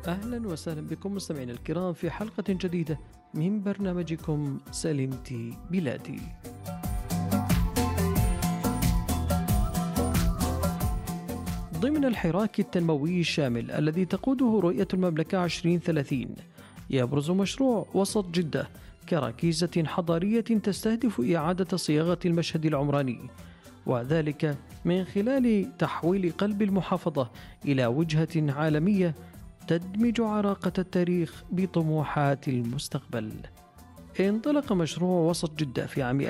أهلا وسهلا بكم مستمعينا الكرام في حلقة جديدة من برنامجكم سلمتي بلادي. ضمن الحراك التنموي الشامل الذي تقوده رؤية المملكة 2030 يبرز مشروع وسط جدة كركيزة حضارية تستهدف إعادة صياغة المشهد العمراني، وذلك من خلال تحويل قلب المحافظة إلى وجهة عالمية تدمج عراقة التاريخ بطموحات المستقبل. انطلق مشروع وسط جدة في عام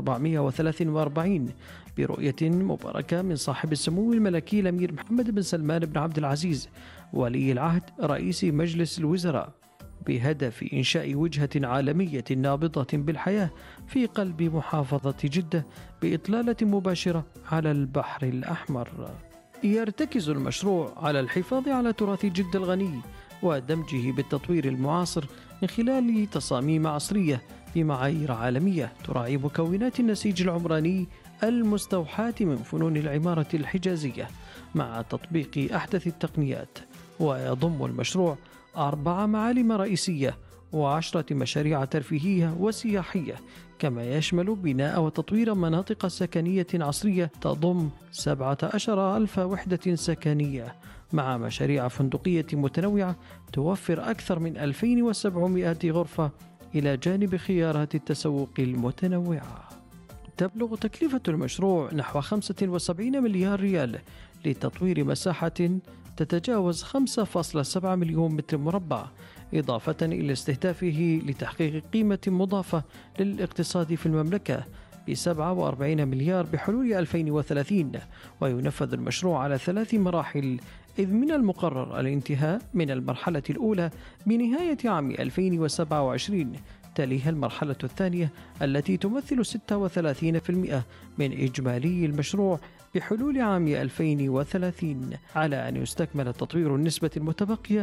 1443 برؤية مباركة من صاحب السمو الملكي الأمير محمد بن سلمان بن عبد العزيز ولي العهد رئيس مجلس الوزراء، بهدف إنشاء وجهة عالمية نابضة بالحياة في قلب محافظة جدة بإطلالة مباشرة على البحر الأحمر. يرتكز المشروع على الحفاظ على تراث جدة الغني ودمجه بالتطوير المعاصر من خلال تصاميم عصرية بمعايير عالمية تراعي مكونات النسيج العمراني المستوحاة من فنون العمارة الحجازية مع تطبيق أحدث التقنيات. ويضم المشروع 4 معالم رئيسية و10 مشاريع ترفيهية وسياحية، كما يشمل بناء وتطوير مناطق سكنية عصرية تضم 17,000 وحدة سكنية مع مشاريع فندقية متنوعة توفر أكثر من 2700 غرفة إلى جانب خيارات التسوق المتنوعة. تبلغ تكلفة المشروع نحو 75 مليار ريال لتطوير مساحة تتجاوز 5.7 مليون متر مربع، إضافة إلى استهدافه لتحقيق قيمة مضافة للاقتصاد في المملكة ب47 مليار بحلول 2030. وينفذ المشروع على 3 مراحل، إذ من المقرر الانتهاء من المرحلة الأولى بنهاية عام 2027، تليها المرحلة الثانية التي تمثل 36% من إجمالي المشروع بحلول عام 2030، على أن يستكمل تطوير النسبة المتبقية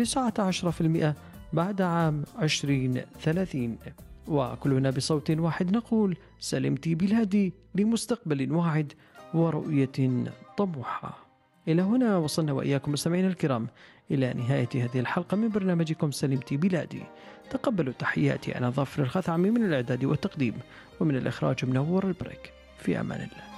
19% بعد عام 2030. وكلنا بصوت واحد نقول سلمتي بلادي لمستقبل واعد ورؤية طموحة. إلى هنا وصلنا وإياكم مستمعينا الكرام إلى نهاية هذه الحلقة من برنامجكم سلمتي بلادي. تقبلوا تحياتي، أنا ظافر الخثعمي من الإعداد والتقديم، ومن الإخراج منور البريك. في أمان الله.